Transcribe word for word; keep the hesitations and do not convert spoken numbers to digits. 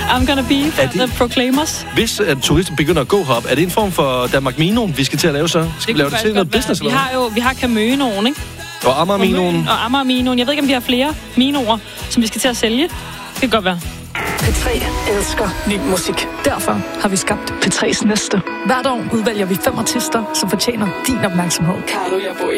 I'm gonna be for the Proclaimers. Hvis at turister begynder at gå herop, er det en form for Danmark Minoen, vi skal til at lave så? Skal vi lave det til noget business, eller hvad? Vi har jo vi har Camønoen, ikke? Og Amager Minoen. Og Amager Minoen. Jeg ved ikke, om vi har flere minoer, som vi skal til at sælge. Det kan godt være. P tre elsker ny musik. Derfor har vi skabt P tre's næste. Hvert år udvælger vi fem artister, som fortjener din opmærksomhed. Carlo Jaboy.